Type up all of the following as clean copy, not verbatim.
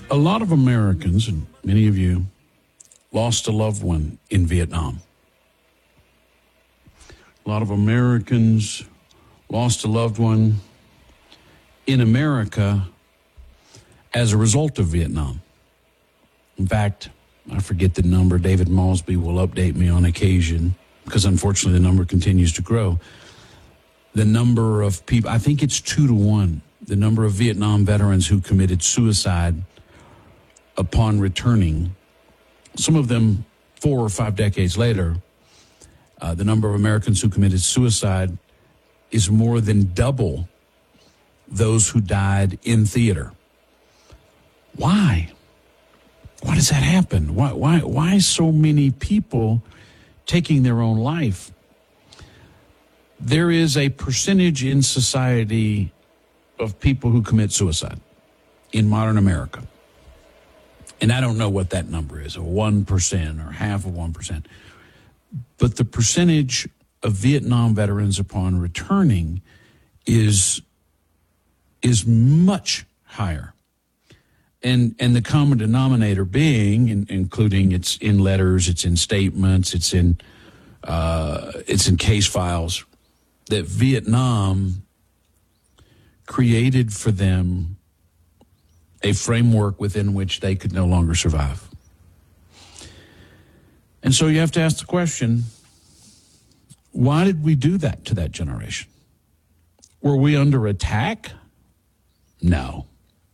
A lot of Americans, and many of you, lost a loved one in Vietnam. A lot of Americans lost a loved one in America as a result of Vietnam. In fact, I forget the number. David Malsby will update me on occasion because unfortunately the number continues to grow. The number of people, I think it's 2-1, the number of Vietnam veterans who committed suicide upon returning, some of them 4 or 5 decades later, the number of Americans who committed suicide is more than double those who died in theater. Why? Why does that happen? Why so many people taking their own life? There is a percentage in society of people who commit suicide in modern America. And I don't know what that number is, 1% or half of 1%. But the percentage of Vietnam veterans upon returning is much higher. And the common denominator being, including it's in letters, it's in statements, it's in case files, that Vietnam created for them a framework within which they could no longer survive. And so you have to ask the question, why did we do that to that generation? Were we under attack? No.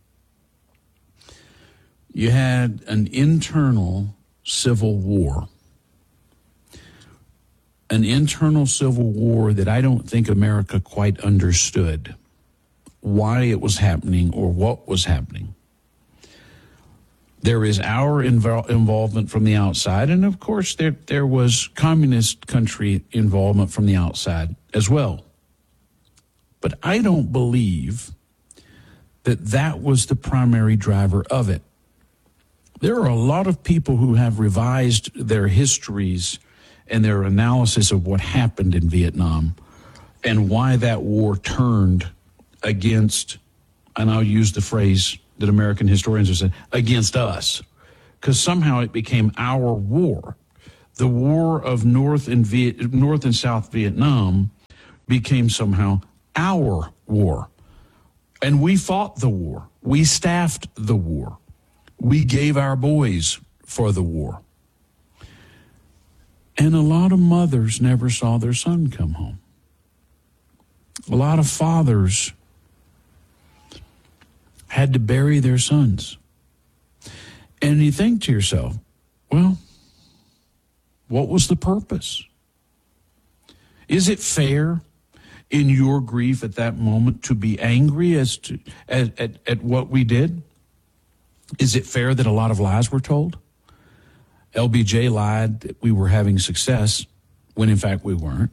You had an internal civil war. An internal civil war that I don't think America quite understood why it was happening or what was happening. There is our involvement from the outside, and of course there was communist country involvement from the outside as well. But I don't believe that was the primary driver of it. There are a lot of people who have revised their histories and their analysis of what happened in Vietnam and why that war turned against, and I'll use the phrase that American historians have said, against us, because somehow it became our war. The war of North and South Vietnam became somehow our war. And we fought the war. We staffed the war. We gave our boys for the war. And a lot of mothers never saw their son come home. A lot of fathers had to bury their sons. And you think to yourself, well, what was the purpose? Is it fair in your grief at that moment to be angry at what we did? Is it fair that a lot of lies were told? LBJ lied that we were having success when in fact we weren't.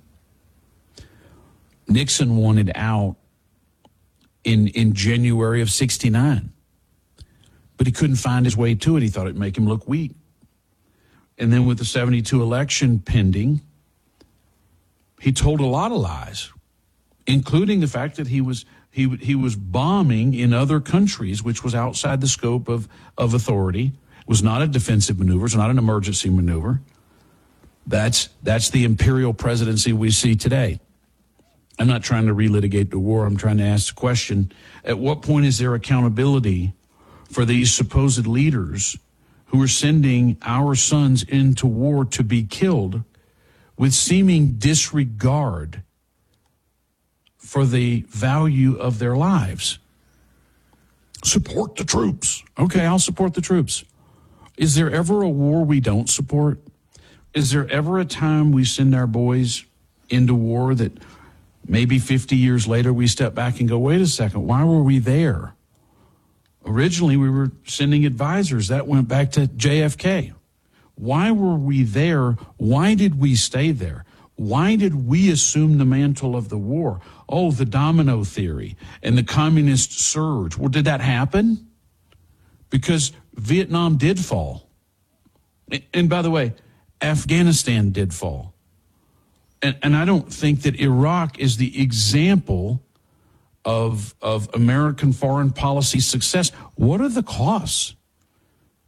Nixon wanted out in January of 69. But he couldn't find his way to it. He thought it'd make him look weak. And then with the 72 election pending, he told a lot of lies, including the fact that he was bombing in other countries, which was outside the scope of authority. It was not a defensive maneuver. It's not an emergency maneuver. That's the imperial presidency we see today. I'm not trying to relitigate the war. I'm trying to ask the question, at what point is there accountability for these supposed leaders who are sending our sons into war to be killed with seeming disregard for the value of their lives? Support the troops. Okay, I'll support the troops. Is there ever a war we don't support? Is there ever a time we send our boys into war that maybe 50 years later we step back and go, wait a second, why were we there? Originally, we were sending advisors. That went back to JFK. Why were we there? Why did we stay there? Why did we assume the mantle of the war? Oh, the domino theory and the communist surge. Well, did that happen? Because Vietnam did fall. And by the way, Afghanistan did fall. And I don't think that Iraq is the example of American foreign policy success. What are the costs?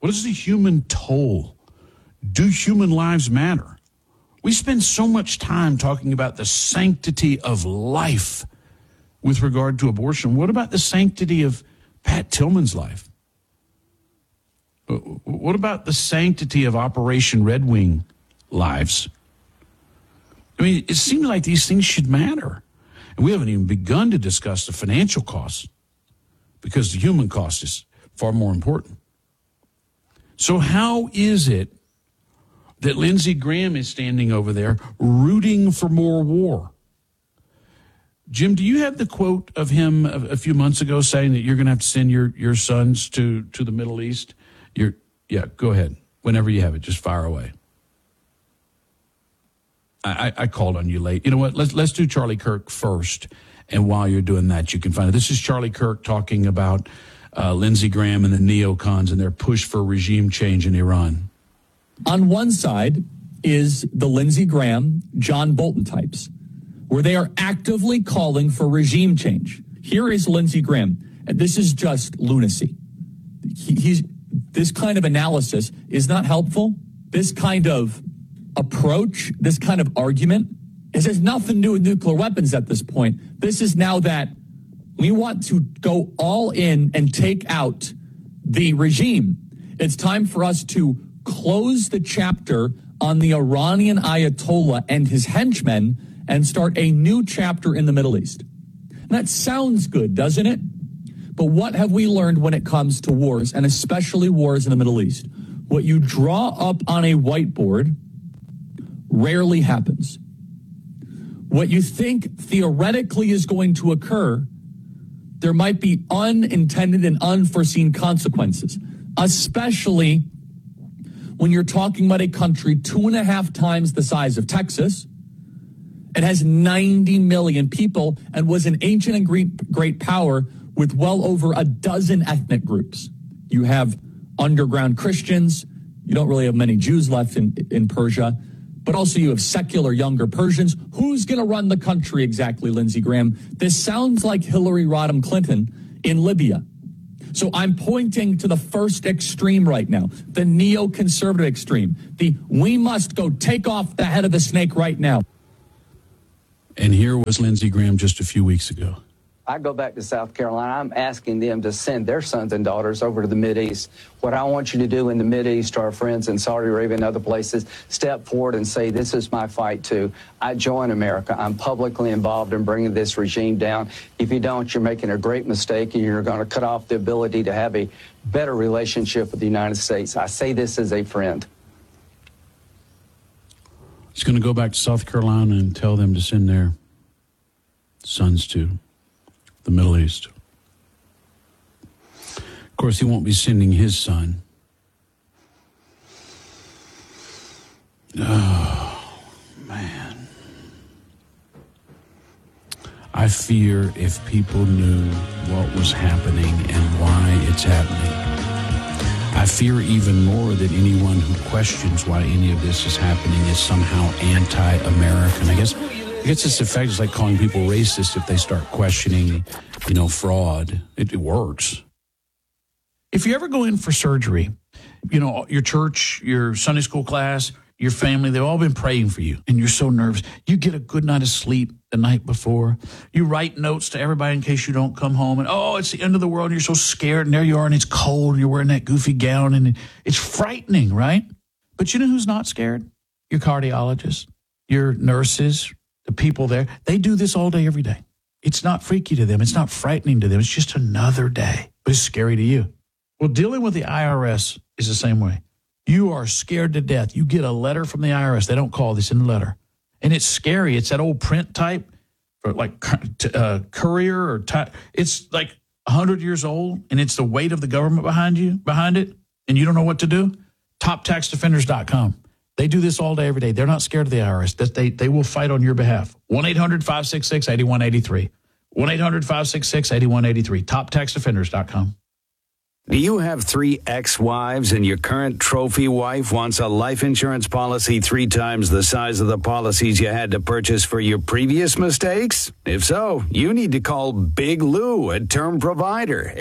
What is the human toll? Do human lives matter? We spend so much time talking about the sanctity of life with regard to abortion. What about the sanctity of Pat Tillman's life? What about the sanctity of Operation Red Wing lives? I mean, it seems like these things should matter. And we haven't even begun to discuss the financial costs, because the human cost is far more important. So how is it that Lindsey Graham is standing over there rooting for more war? Jim, do you have the quote of him a few months ago saying that you're going to have to send your sons to the Middle East? Yeah, go ahead. Whenever you have it, just fire away. I called on you late. You know what? Let's do Charlie Kirk first. And while you're doing that, you can find it. This is Charlie Kirk talking about Lindsey Graham and the neocons and their push for regime change in Iran. On one side is the Lindsey Graham, John Bolton types, where they are actively calling for regime change. Here is Lindsey Graham, and this is just lunacy. This kind of analysis is not helpful. This kind of approach, this kind of argument, it has nothing to do with nuclear weapons at this point. This is now that we want to go all in and take out the regime. It's time for us to close the chapter on the Iranian Ayatollah and his henchmen and start a new chapter in the Middle East. And that sounds good, doesn't it? But what have we learned when it comes to wars, and especially wars in the Middle East? What you draw up on a whiteboard rarely happens. What you think theoretically is going to occur, there might be unintended and unforeseen consequences, especially when you're talking about a country 2.5 times the size of Texas. It has 90 million people and was an ancient and great power with well over a dozen ethnic groups. You have underground Christians. You don't really have many Jews left in Persia. But also you have secular younger Persians. Who's going to run the country exactly, Lindsey Graham? This sounds like Hillary Rodham Clinton in Libya. So I'm pointing to the first extreme right now, the neoconservative extreme. We must go take off the head of the snake right now. And here was Lindsey Graham just a few weeks ago. I go back to South Carolina. I'm asking them to send their sons and daughters over to the Mideast. What I want you to do in the Mideast, our friends in Saudi Arabia and other places, step forward and say, this is my fight too. I join America. I'm publicly involved in bringing this regime down. If you don't, you're making a great mistake, and you're going to cut off the ability to have a better relationship with the United States. I say this as a friend. He's going to go back to South Carolina and tell them to send their sons to the Middle East. Of course, he won't be sending his son. Oh, man. I fear if people knew what was happening and why it's happening. I fear even more that anyone who questions why any of this is happening is somehow anti-American. I guess this effect is like calling people racist if they start questioning, fraud. It works. If you ever go in for surgery, your church, your Sunday school class, your family, they've all been praying for you, and you're so nervous. You get a good night of sleep the night before. You write notes to everybody in case you don't come home, and it's the end of the world, and you're so scared, and there you are, and it's cold, and you're wearing that goofy gown, and it's frightening, right? But you know who's not scared? Your cardiologist, your nurses, the people there. They do this all day, every day. It's not freaky to them. It's not frightening to them. It's just another day, but it's scary to you. Well, dealing with the IRS is the same way. You are scared to death. You get a letter from the IRS. They don't call this in the letter. And it's scary. It's that old print type, like courier or type. It's like 100 years old, and it's the weight of the government behind it, and you don't know what to do. TopTaxDefenders.com. They do this all day, every day. They're not scared of the IRS. They will fight on your behalf. 1-800-566-8183. 1-800-566-8183. TopTaxDefenders.com. Do you have 3 ex-wives and your current trophy wife wants a life insurance policy 3 times the size of the policies you had to purchase for your previous mistakes? If so, you need to call Big Lou at Term Provider,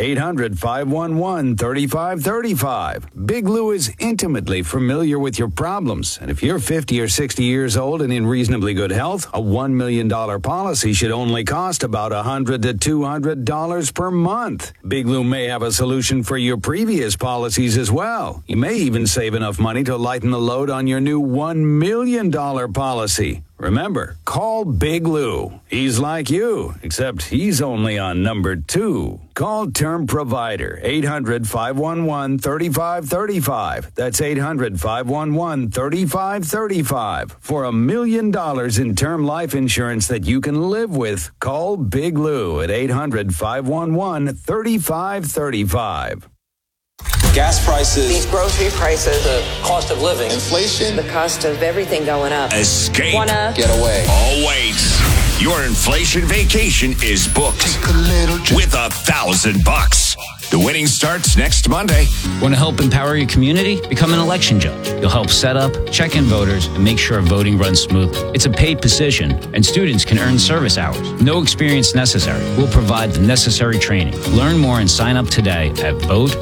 800-511-3535. Big Lou is intimately familiar with your problems, and if you're 50 or 60 years old and in reasonably good health, a $1 million policy should only cost about $100 to $200 per month. Big Lou may have a solution for your previous policies as well. You may even save enough money to lighten the load on your new $1 million policy. Remember, call Big Lou. He's like you, except he's only on number 2. Call Term Provider, 800-511-3535. That's 800-511-3535. For $1 million in term life insurance that you can live with, call Big Lou at 800-511-3535. Gas prices, these grocery prices, the cost of living, inflation, the cost of everything going up. Escape. Get away. Oh, wait. Your inflation vacation is booked with $1,000. The winning starts next Monday. Want to help empower your community? Become an election judge. You'll help set up, check in voters, and make sure voting runs smoothly. It's a paid position, and students can earn service hours. No experience necessary. We'll provide the necessary training. Learn more and sign up today at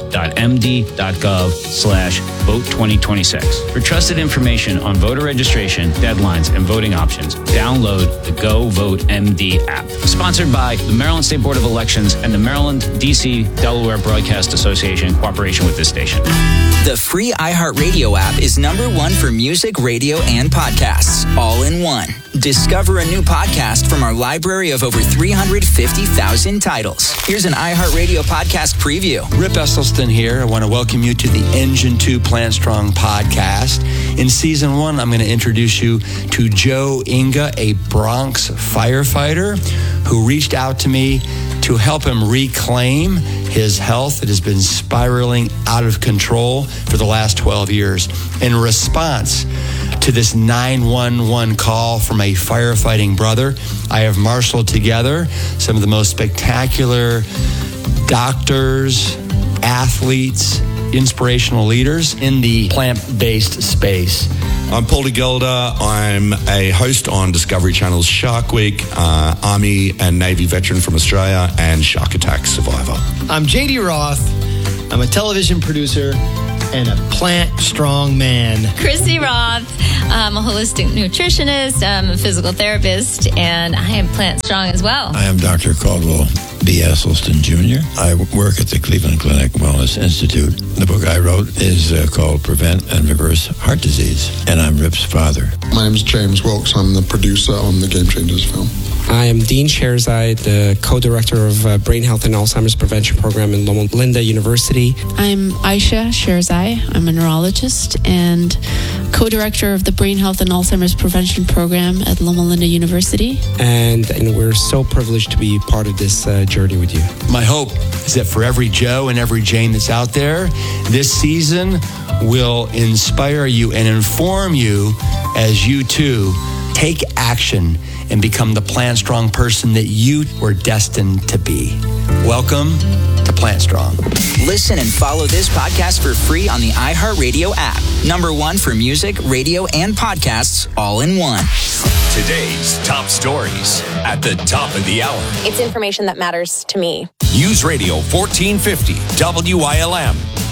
vote.md.gov/vote2026. For trusted information on voter registration, deadlines, and voting options, download the Go Vote MD app. Sponsored by the Maryland State Board of Elections and the Maryland, D.C., Delaware Broadcast Association in cooperation with this station. The free iHeartRadio app is #1 for music, radio, and podcasts, all in one. Discover a new podcast from our library of over 350,000 titles. Here's an iHeartRadio podcast preview. Rip Esselstyn here. I want to welcome you to the Engine 2 Plant Strong podcast. In season 1, I'm going to introduce you to Joe Inga, a Bronx firefighter who reached out to me to help him reclaim his health that has been spiraling out of control for the last 12 years. In response to this 911 call from a firefighting brother, I have marshaled together some of the most spectacular doctors, athletes, inspirational leaders in the plant-based space. I'm Paul de Gelder. I'm a host on Discovery Channel's Shark Week, Army and Navy veteran from Australia, and Shark Attack survivor. I'm JD Roth. I'm a television producer and a plant-strong man. Chrissy Roth. I'm a holistic nutritionist. I'm a physical therapist, and I am plant-strong as well. I am Dr. Caldwell B. Esselstyn Jr. I work at the Cleveland Clinic Wellness Institute. The book I wrote is called Prevent and Reverse Heart Disease, and I'm Rip's father. My name is James Wilkes. I'm the producer on the Game Changers film. I am Dean Sherzai, the co-director of Brain Health and Alzheimer's Prevention Program in Loma Linda University. I'm Aisha Sherzai. I'm a neurologist and co-director of the Brain Health and Alzheimer's Prevention Program at Loma Linda University. And we're so privileged to be part of this journey with you. My hope is that for every Joe and every Jane that's out there, this season will inspire you and inform you as you too take action and become the Plant Strong person that you were destined to be. Welcome to Plant Strong. Listen and follow this podcast for free on the iHeartRadio app. #1 for music, radio, and podcasts, all in one. Today's top stories at the top of the hour. It's information that matters to me. News Radio 1450 WILM.